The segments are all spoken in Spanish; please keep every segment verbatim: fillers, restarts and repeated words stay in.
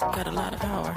got a lot of power.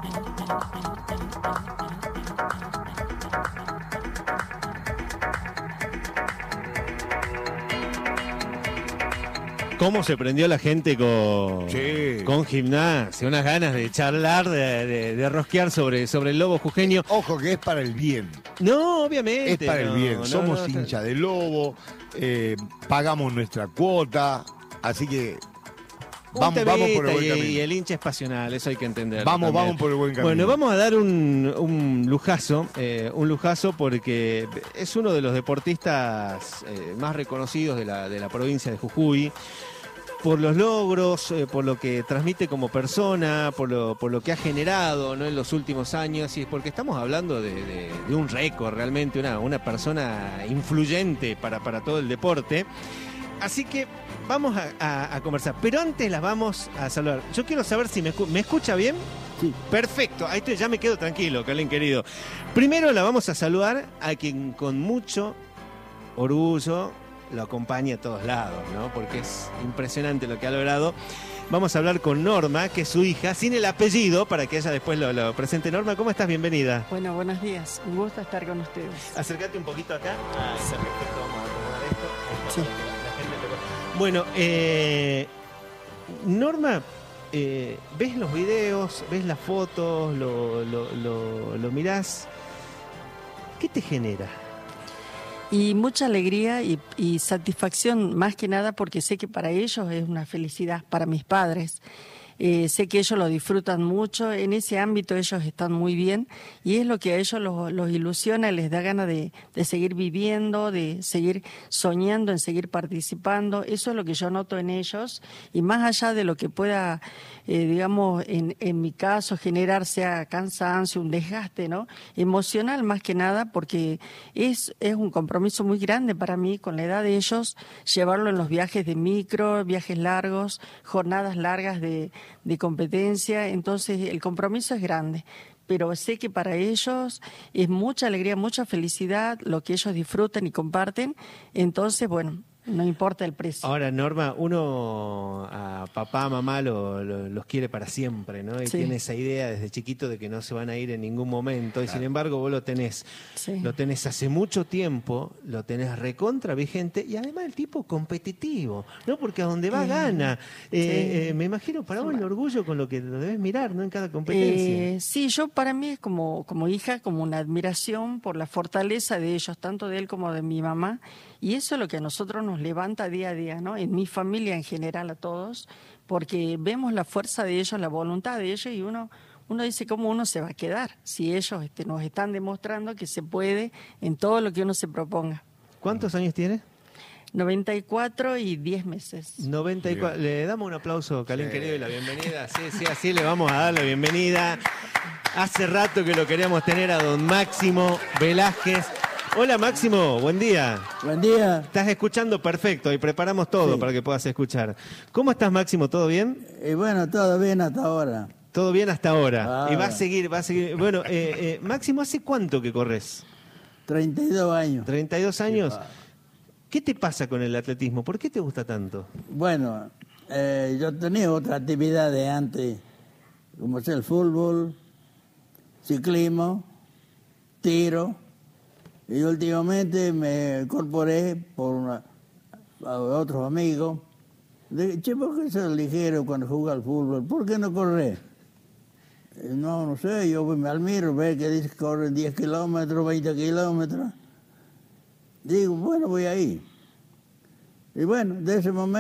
¿Cómo se prendió la gente con, Sí. con Gimnasia? Unas ganas de charlar, de, de, de rosquear sobre, sobre el Lobo jujeño. Ojo que es para el bien. No, obviamente. Es para no, el bien. no, Somos no, hinchas de Lobo, eh, pagamos nuestra cuota, así que Un vamos, vamos por el temita buen y, camino. y el hincha es pasional, eso hay que entender. Vamos, vamos por el buen camino. Bueno, vamos a dar un, un lujazo, eh, un lujazo porque es uno de los deportistas eh, más reconocidos de la, de la provincia de Jujuy. Por los logros, eh, por lo que transmite como persona, por lo, por lo que ha generado, ¿no?, en los últimos años, y es porque estamos hablando de, de- de un récord, realmente, una, una persona influyente para, para todo el deporte. Así que vamos a, a- a conversar, pero antes las vamos a saludar. Yo quiero saber si me, escu- ¿me escucha bien. Sí. Perfecto, ahí estoy, ya me quedo tranquilo, Carlín querido. Primero la vamos a saludar a quien con mucho orgullo lo acompaña a todos lados, ¿no? Porque es impresionante lo que ha logrado. Vamos a hablar con Norma, que es su hija, sin el apellido, para que ella después lo, lo presente. Norma, ¿cómo estás? Bienvenida. Bueno, buenos días. Un gusto estar con ustedes. Acércate un poquito acá. Ah, está perfecto, vamos a acomodar esto. Esto Sí. para que la- la gente te vea. Bueno, eh, Norma, eh, ves los videos, ves las fotos, lo, lo, lo, lo mirás. ¿Qué te genera? Y mucha alegría y, y satisfacción, más que nada porque sé que para ellos es una felicidad, para mis padres. Eh, sé que ellos lo disfrutan mucho, en ese ámbito ellos están muy bien y es lo que a ellos los, los ilusiona, les da ganas de, de seguir viviendo, de seguir soñando, en seguir participando. Eso es lo que yo noto en ellos y más allá de lo que pueda, eh, digamos, en, en mi caso generar sea cansancio, un desgaste, ¿no?, emocional más que nada, porque es, es un compromiso muy grande para mí con la edad de ellos, llevarlo en los viajes de micro, viajes largos, jornadas largas de de competencia, entonces el compromiso es grande, pero sé que para ellos es mucha alegría, mucha felicidad, lo que ellos disfrutan y comparten, entonces, bueno, no importa el precio. Ahora, Norma, uno a papá, mamá lo- lo- los quiere para siempre, ¿no? Y Sí. tiene esa idea desde chiquito de que no se van a ir en ningún momento. Y sin embargo, vos lo tenés, Sí. lo tenés hace mucho tiempo, lo tenés recontra vigente y además el tipo competitivo, ¿no? Porque a donde va Eh, gana. Eh, sí. eh, me imagino para Sí, vos el bueno. orgullo con lo que lo debes mirar, ¿no?, en cada competencia. Eh, sí, yo para mí es como, como hija, como una admiración por la fortaleza de ellos, tanto de él como de mi mamá, y eso es lo que a nosotros nos levanta día a día, ¿no? En mi familia en general a todos, porque vemos la fuerza de ellos, la voluntad de ellos, y uno, uno dice cómo uno se va a quedar si ellos este, nos están demostrando que se puede en todo lo que uno se proponga. ¿Cuántos años tiene? noventa y cuatro y diez meses. noventa y cuatro. Le damos un aplauso, Calín Sí. querido, y la bienvenida. Sí, sí, así le vamos a dar la bienvenida. Hace rato que lo queríamos tener a don Máximo Velázquez. Hola Máximo, buen día. Buen día. Estás escuchando perfecto y preparamos todo Sí. para que puedas escuchar. ¿Cómo estás, Máximo? ¿Todo bien? Y bueno, todo bien hasta ahora. Todo bien hasta ahora. Ah. Y va a seguir, va a seguir. Bueno, eh, eh, Máximo, ¿hace cuánto que corres? treinta y dos años. ¿treinta y dos años? pa. ¿Qué te pasa con el atletismo? ¿Por qué te gusta tanto? Bueno, eh, yo tenía otra actividad de antes, como es el fútbol, ciclismo, tiro, y últimamente me incorporé por una- a otros amigos. Dije, che, ¿por qué sos ligero cuando juega al fútbol? ¿Por qué no corres? Eh, No, no sé, yo me admiro ver que dice que corre diez kilómetros, veinte kilómetros. Digo, bueno, voy ahí. Y bueno, de ese momento